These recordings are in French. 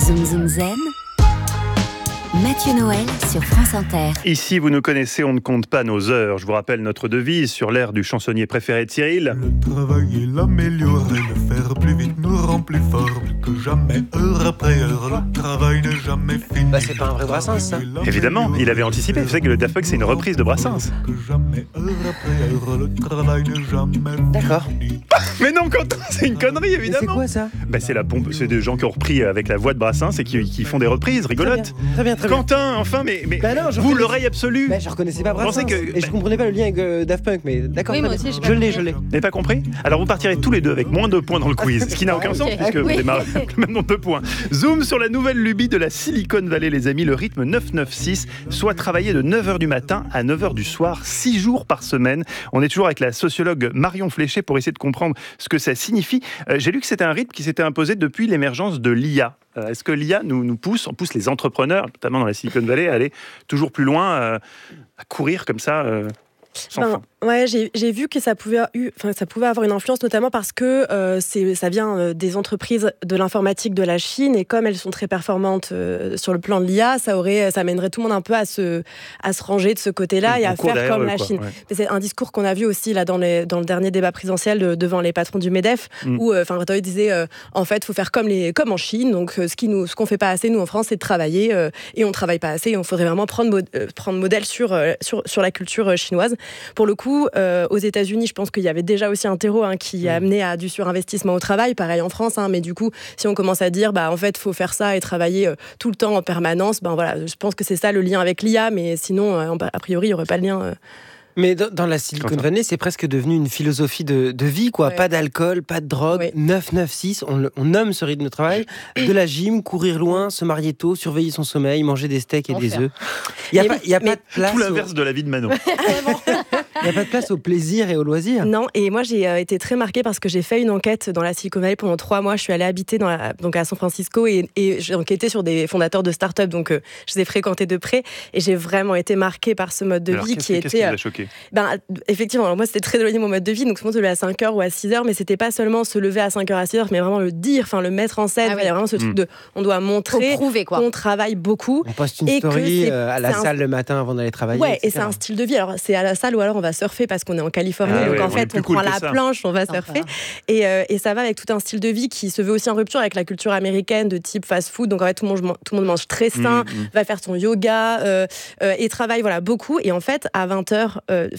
Zoom Zoom Zen, Mathieu Noël sur France Inter. Ici, vous nous connaissez, on ne compte pas nos heures. Je vous rappelle notre devise sur l'air du chansonnier préféré de Cyril. Le travail est l'améliorer, le faire plus vite nous rend plus fort, plus que jamais, heure après heure, le travail n'est jamais fini. C'est pas un vrai Brassens, ça. Évidemment, il avait anticipé. Vous savez que le Daft Punk, c'est une reprise de Brassens. Plus que jamais, heure après heure, le travail n'est jamais D'accord. fini. Mais non, Quentin, c'est une connerie, Mais évidemment. c'est quoi ça? C'est la pompe. C'est des gens qui ont repris avec la voix de Brassens et qui font des reprises rigolotes. Très bien. Quentin, enfin, mais Bah non, je vous, reconnais- l'oreille absolue. Je reconnaissais pas Brassens. Pensez que- Et je comprenais pas le lien avec Daft Punk, mais d'accord. Oui, très moi bien. aussi, j'ai Je pas l'ai. Vous n'avez pas compris? Alors vous partirez tous les deux avec moins de points dans le quiz, ce qui n'a aucun Ok. sens puisque vous Oui. démarrez avec le même nombre de points. Zoom sur la nouvelle lubie de la Silicon Valley, les amis, le rythme 9-9-6, soit travailler de 9h du matin à 9h du soir, 6 jours par semaine. On est toujours avec la sociologue Marion Fléché pour essayer de comprendre ce que ça signifie. J'ai lu que c'était un rythme qui s'était imposé depuis l'émergence de l'IA. Est-ce que l'IA nous pousse les entrepreneurs, notamment dans la Silicon Valley, à aller toujours plus loin, à courir comme ça sans fin? Ouais, j'ai vu que ça pouvait avoir une influence, notamment parce que ça vient des entreprises de l'informatique de la Chine, et comme elles sont très performantes sur le plan de l'IA, ça mènerait tout le monde un peu à se ranger de ce côté-là et à faire comme la Chine. Ouais. C'est un discours qu'on a vu aussi là dans le dernier débat présidentiel devant les patrons du MEDEF, où Rattoli disait en fait, faut faire comme en Chine. Donc ce qu'on fait pas assez nous en France, c'est de travailler et on travaille pas assez. Et on faudrait vraiment prendre modèle sur la culture chinoise. Pour le coup, aux États-Unis, je pense qu'il y avait déjà aussi un terreau qui amenait à du surinvestissement au travail, pareil en France, mais du coup, si on commence à dire en fait, faut faire ça et travailler tout le temps en permanence, voilà, je pense que c'est ça le lien avec l'IA, mais sinon, a priori, il n'y aurait pas de lien. Mais dans la Silicon Valley, c'est presque devenu une philosophie de vie, quoi. Ouais. Pas d'alcool, pas de drogue. Ouais. 9-9-6, on nomme ce rythme de travail. De la gym, courir loin, se marier tôt, surveiller son sommeil, manger des steaks et des œufs. Il n'y a pas de place. Tout l'inverse de la vie de Manon. Il n'y a pas de place au plaisir et au loisir. Non, et moi j'ai été très marquée parce que j'ai fait une enquête dans la Silicon Valley pendant 3 mois. Je suis allée habiter donc à San Francisco et j'ai enquêté sur des fondateurs de start-up, donc je les ai fréquentés de près et j'ai vraiment été marquée par ce mode de vie qui Qu'est-ce qui vous a choqué? Effectivement, alors moi c'était très éloigné de mon mode de vie, donc souvent se lever à 5h ou à 6h, mais c'était pas seulement se lever à 5h à 6h, mais vraiment le dire, le mettre en scène. Il y a vraiment ce truc de on doit montrer Faut prouver, quoi. qu'on travaille beaucoup. On poste une Et que story c'est à la salle le matin avant d'aller travailler. Ouais, et etc. c'est un style de vie. Alors, c'est à la salle ou alors on va surfer parce qu'on est en Californie. Ah donc, ouais, en on est fait, plus on cool prend que la ça. planche, on va surfer. Et ça va avec tout un style de vie qui se veut aussi en rupture avec la culture américaine de type fast-food. Donc, en fait, tout le monde mange très sain, va faire son yoga et travaille beaucoup. Et en fait, à 20h,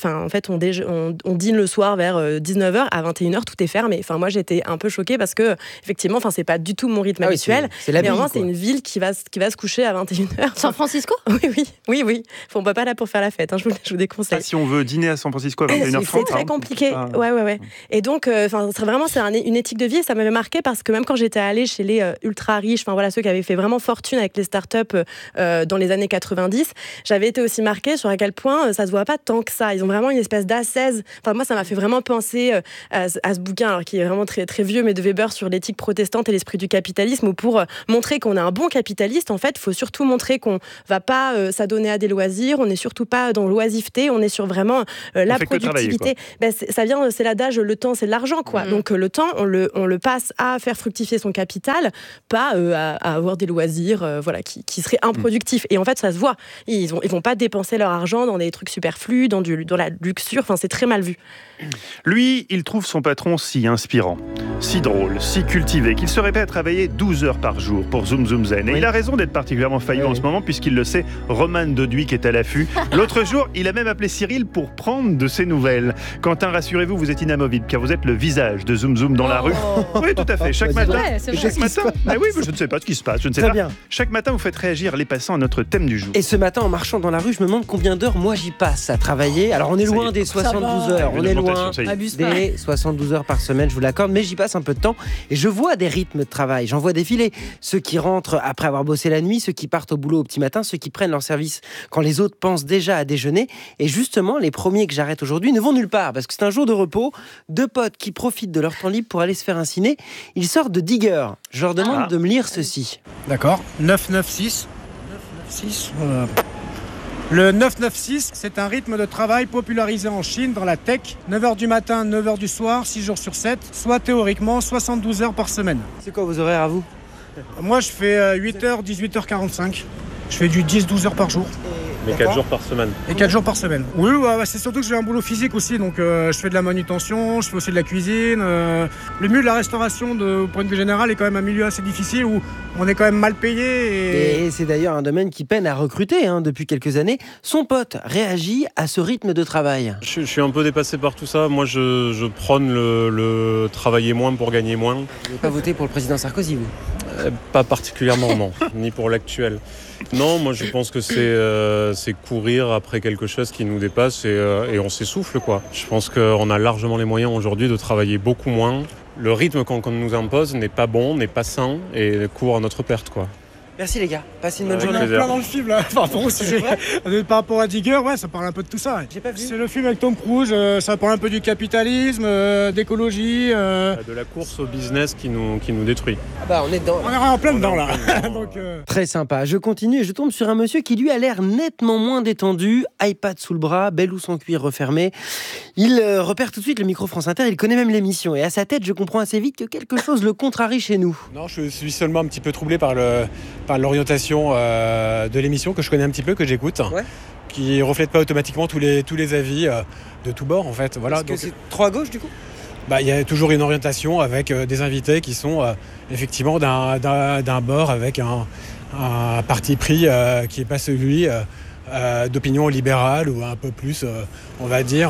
on dîne le soir vers 19h. À 21h, tout est fermé. Moi, j'étais un peu choquée parce que, effectivement, c'est pas du tout mon rythme habituel. C'est la mais vie, vraiment, quoi. c'est une ville qui va se coucher à 21h. San Francisco? Oui. On ne va pas là pour faire la fête, je vous déconseille. Si on veut dîner à San Francisco à 21h30, C'est très compliqué. Ouais. Et donc, c'est une éthique de vie. Et ça m'avait marqué parce que même quand j'étais allée chez les ultra riches, ceux qui avaient fait vraiment fortune avec les startups dans les années 90, j'avais été aussi marquée sur à quel point ça se voit pas tant que ça. Ils ont vraiment une espèce d'ascèse. Moi, ça m'a fait vraiment penser à ce bouquin, alors qui est vraiment très très vieux, mais de Weber sur l'éthique protestante et l'esprit du capitalisme, où pour montrer qu'on est un bon capitaliste, en fait, il faut surtout montrer qu'on va pas s'adonner à des loisirs. On n'est surtout pas dans l'oisiveté. On est sur vraiment la productivité. C'est l'adage, le temps c'est de l'argent, quoi. Donc le temps on le passe à faire fructifier son capital, pas à avoir des loisirs qui seraient improductifs. Et en fait ça se voit, ils vont pas dépenser leur argent dans des trucs superflus, dans la luxure, c'est très mal vu. Lui, il trouve son patron si inspirant, si drôle, si cultivé, qu'il serait prêt à travailler 12 heures par jour pour Zoom Zoom Zen. Et il a raison d'être particulièrement faillant en ce moment, puisqu'il le sait, Roman Doduic est à l'affût. L'autre jour, il a même appelé Cyril pour prendre de ses nouvelles. Quentin, rassurez-vous, vous êtes inamovible, car vous êtes le visage de Zoom Zoom dans la rue. Oui, tout à fait. Chaque matin, je ne sais pas ce qui se passe, je ne sais Très pas. bien. Chaque matin, vous faites réagir les passants à notre thème du jour. Et ce matin, en marchant dans la rue, je me demande combien d'heures moi j'y passe à travailler. Alors on est loin des 72 heures, on est loin Abuse pas. des 72 heures par semaine, je vous l'accorde, mais j'y passe un peu de temps et je vois des rythmes de travail. J'en vois défiler ceux qui rentrent après avoir bossé la nuit, ceux qui partent au boulot au petit matin, ceux qui prennent leur service quand les autres pensent déjà à déjeuner. Et justement, les premiers que j'arrête aujourd'hui ne vont nulle part parce que c'est un jour de repos. 2 potes qui profitent de leur temps libre pour aller se faire un ciné. Ils sortent de Digger. Je leur demande de me lire ceci. D'accord. 996. 996. Le 996, c'est un rythme de travail popularisé en Chine dans la tech. 9h du matin, 9h du soir, 6 jours sur 7, soit théoriquement 72 heures par semaine. C'est quoi vos horaires à vous ? Moi, je fais 8h, 18h45. Je fais du 10-12 heures par jour. Mais 4 jours par semaine. Et 4 jours par semaine. Oui, c'est surtout que j'ai un boulot physique aussi, donc je fais de la manutention, je fais aussi de la cuisine. Le milieu de la restauration, au point de vue général, est quand même un milieu assez difficile où on est quand même mal payé. Et c'est d'ailleurs un domaine qui peine à recruter depuis quelques années. Son pote réagit à ce rythme de travail. Je suis un peu dépassé par tout ça. Moi, je prône le travailler moins pour gagner moins. Vous n'avez pas voté pour le président Sarkozy, vous ? Pas particulièrement, non. Ni pour l'actuel. Non, moi je pense que c'est courir après quelque chose qui nous dépasse et on s'essouffle, quoi. Je pense qu'on a largement les moyens aujourd'hui de travailler beaucoup moins. Le rythme qu'on nous impose n'est pas bon, n'est pas sain et court à notre perte, quoi. Merci les gars, passez une bonne On journée. est plein dans le film là, par rapport au sujet. Par rapport à Digger, ça parle un peu de tout ça. J'ai pas vu. C'est le film avec Tom Cruise, ça parle un peu du capitalisme, d'écologie. De la course au business qui nous détruit. Ah bah on est dedans. On est en plein dedans là. Donc, Très sympa. Je continue et je tombe sur un monsieur qui lui a l'air nettement moins détendu. iPad sous le bras, bellousse en cuir refermé. Il repère tout de suite le micro France Inter, il connaît même l'émission. Et à sa tête, je comprends assez vite que quelque chose le contrarie chez nous. Non, je suis seulement un petit peu troublé par l'orientation de l'émission que je connais un petit peu, que j'écoute, qui reflète pas automatiquement tous les avis de tous bords en fait. Voilà. Est-ce que c'est trop à gauche du coup ? Il y a toujours une orientation avec des invités qui sont effectivement d'un bord avec un parti pris qui n'est pas celui d'opinion libérale ou un peu plus, on va dire,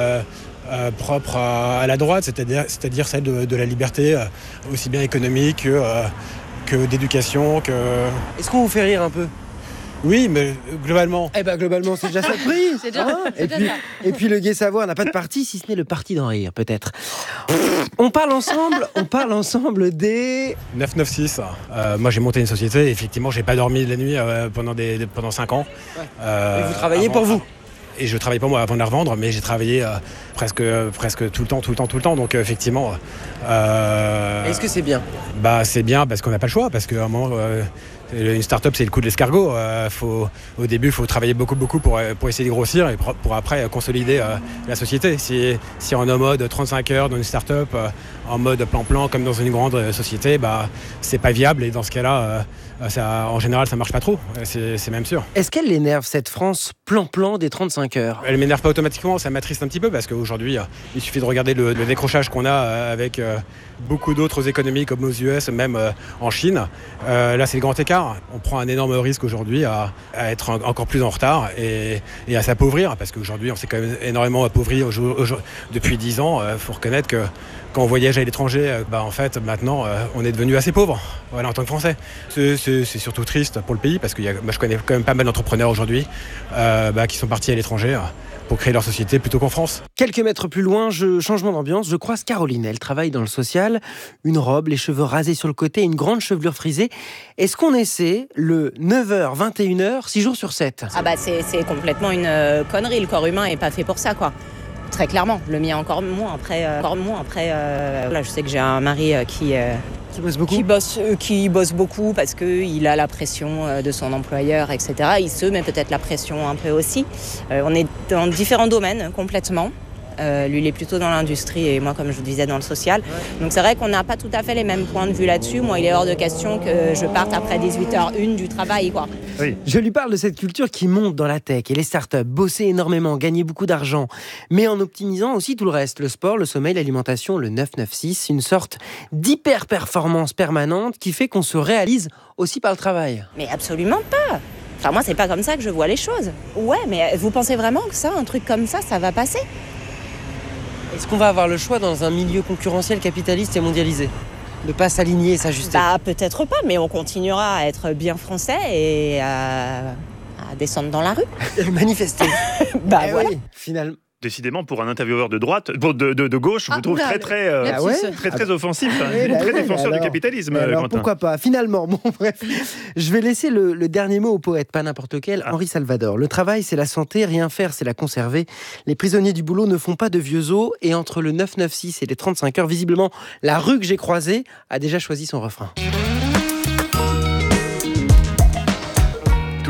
propre à la droite, c'est-à-dire celle de la liberté aussi bien économique que d'éducation. Est-ce qu'on vous fait rire un peu ? Oui, mais globalement. Globalement, c'est déjà ça de prix. C'est déjà ça. Et puis le Gai Savoir n'a pas de parti, si ce n'est le parti d'en rire, peut-être. On parle ensemble des... 996. Moi, j'ai monté une société. Et effectivement, j'ai pas dormi la nuit pendant 5 ans. Et vous travaillez pour vous ? Et je travaille pour moi avant de la revendre, mais j'ai travaillé presque tout le temps. Donc effectivement... Est-ce que c'est bien ? C'est bien parce qu'on n'a pas le choix, parce qu'à un moment... une start-up, c'est le coup de l'escargot. Au début, il faut travailler beaucoup pour essayer de grossir et pour après consolider la société. Si on est en mode 35 heures dans une start-up, en mode plan-plan comme dans une grande société, c'est pas viable. Et dans ce cas-là, en général, ça marche pas trop. C'est même sûr. Est-ce qu'elle l'énerve, cette France plan-plan des 35 heures ? Elle m'énerve pas automatiquement, ça m'attriste un petit peu parce qu'aujourd'hui, il suffit de regarder le décrochage qu'on a avec beaucoup d'autres économies comme aux US, même en Chine. Là, c'est le grand écart. On prend un énorme risque aujourd'hui à être encore plus en retard et à s'appauvrir, parce qu'aujourd'hui, on s'est quand même énormément appauvri depuis 10 ans. Il faut reconnaître que quand on voyage à l'étranger, en fait, maintenant, on est devenu assez pauvre, en tant que Français. C'est surtout triste pour le pays, parce que je connais quand même pas mal d'entrepreneurs aujourd'hui qui sont partis à l'étranger pour créer leur société plutôt qu'en France. Quelques mètres plus loin, changement d'ambiance, je croise Caroline. Elle travaille dans le social, une robe, les cheveux rasés sur le côté, une grande chevelure frisée. Est-ce qu'on essaie le 9h, 21h, 6 jours sur 7 ? C'est complètement une connerie. Le corps humain n'est pas fait pour ça, quoi. Très clairement. Le mien encore moins. Après, là, je sais que j'ai un mari qui bosse beaucoup parce qu'il a la pression de son employeur, etc. Il se met peut-être la pression un peu aussi. On est dans différents domaines complètement. Lui, il est plutôt dans l'industrie et moi, comme je vous disais, dans le social. Donc c'est vrai qu'on n'a pas tout à fait les mêmes points de vue là-dessus. Moi, il est hors de question que je parte après 18h01 du travail, quoi. Oui. Je lui parle de cette culture qui monte dans la tech et les startups, bosser énormément, gagner beaucoup d'argent, mais en optimisant aussi tout le reste, le sport, le sommeil, l'alimentation, le 996, une sorte d'hyper-performance permanente qui fait qu'on se réalise aussi par le travail. Mais absolument pas. Enfin, moi, c'est pas comme ça que je vois les choses. Ouais, mais vous pensez vraiment que un truc comme ça va passer ? Est-ce qu'on va avoir le choix dans un milieu concurrentiel, capitaliste et mondialisé ? De pas s'aligner et s'ajuster ? Peut-être pas, mais on continuera à être bien français et à descendre dans la rue. Manifester. Voilà. Oui, finalement. Décidément, pour un intervieweur de droite, de gauche, je vous trouve très offensif, très défenseur du capitalisme. Alors Quentin. pourquoi pas ? Finalement, bref, je vais laisser le dernier mot au poète, pas n'importe lequel, Henri Salvador. Le travail, c'est la santé, rien faire, c'est la conserver. Les prisonniers du boulot ne font pas de vieux os, et entre le 996 et les 35 heures, visiblement, la rue que j'ai croisée a déjà choisi son refrain. Tout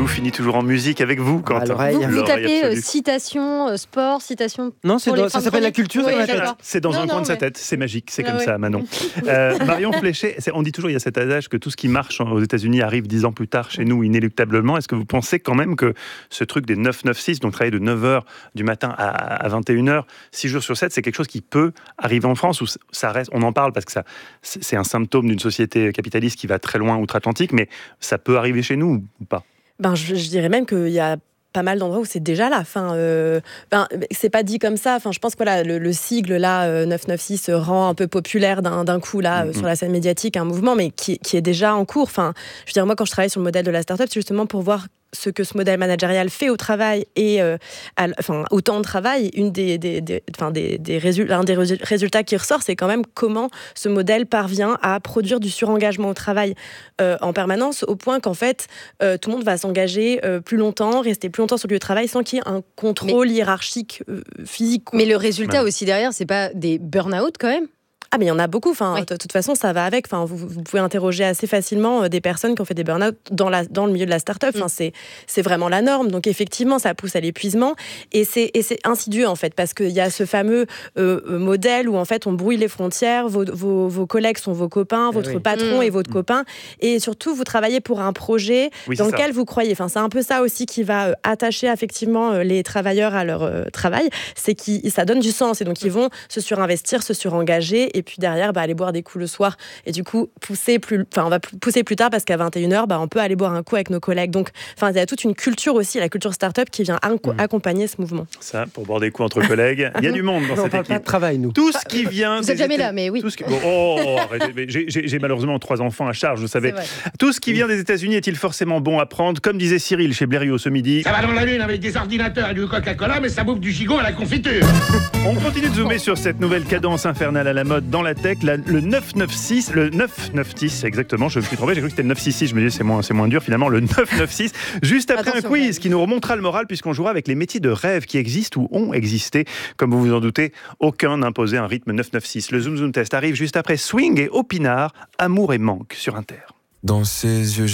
finit toujours en musique avec vous, Quentin. Vous tapez citation, sport, citation. Non, ça s'appelle la culture dans la tête. C'est dans un coin de sa tête, c'est magique, c'est comme ça, Manon. Marion Fléchet, on dit toujours, il y a cet adage que tout ce qui marche aux États-Unis arrive 10 ans plus tard chez nous, inéluctablement. Est-ce que vous pensez quand même que ce truc des 9-9-6, donc travailler de 9h du matin à 21h, 6 jours sur 7, c'est quelque chose qui peut arriver en France, ou ça reste, on en parle parce que c'est un symptôme d'une société capitaliste qui va très loin outre-Atlantique, mais ça peut arriver chez nous ou pas? Je dirais même qu'il y a pas mal d'endroits où c'est déjà là. C'est pas dit comme ça. Je pense que le sigle là, 996 rend un peu populaire d'un coup là, sur la scène médiatique un mouvement, mais qui est déjà en cours. Je veux dire, moi, quand je travaille sur le modèle de la start-up, c'est justement pour voir ce que ce modèle managérial fait au travail et au temps de travail. Un des résultats qui ressort, c'est quand même comment ce modèle parvient à produire du surengagement au travail en permanence, au point qu'en fait, tout le monde va s'engager plus longtemps, rester plus longtemps sur le lieu de travail sans qu'il y ait un contrôle hiérarchique physique. Mais le résultat aussi derrière, c'est pas des burn-out quand même? Mais il y en a beaucoup. De toute façon, ça va avec. Vous pouvez interroger assez facilement des personnes qui ont fait des burn-out dans le milieu de la start-up. C'est vraiment la norme. Donc, effectivement, ça pousse à l'épuisement. Et c'est insidieux, en fait, parce qu'il y a ce fameux modèle où, en fait, on brouille les frontières. Vos collègues sont vos copains, votre patron est votre copain. Et surtout, vous travaillez pour un projet dans lequel vous croyez. C'est un peu ça aussi qui va attacher, effectivement, les travailleurs à leur travail. C'est que ça donne du sens. Et donc, ils vont se surinvestir, se surengager. Et puis derrière, aller boire des coups le soir. Et du coup, on va pousser plus tard parce qu'à 21h, on peut aller boire un coup avec nos collègues. Donc, il y a toute une culture aussi, la culture start-up, qui vient accompagner ce mouvement. Ça, pour boire des coups entre collègues. Il y a du monde dans cette équipe. Pas de travail, nous. Tout ce qui vient... Vous n'êtes jamais là, mais oui. J'ai malheureusement 3 enfants à charge, vous savez. Tout ce qui vient des États-Unis est-il forcément bon à prendre? Comme disait Cyril chez Blériot ce midi. Ça va dans la lune avec des ordinateurs et du Coca-Cola, mais ça bouffe du gigot à la confiture. On continue de zoomer sur cette nouvelle cadence infernale à la mode dans la tech, le 996, le 996 exactement, je me suis trompé, j'ai cru que c'était le 966, je me disais c'est moins dur finalement, le 996, juste après un quiz qui nous remontera le moral puisqu'on jouera avec les métiers de rêve qui existent ou ont existé, comme vous vous en doutez, aucun n'imposait un rythme 996. Le Zoom Zoom Test arrive juste après Swing et Opinard, Amour et Manque sur Inter. Dans ses yeux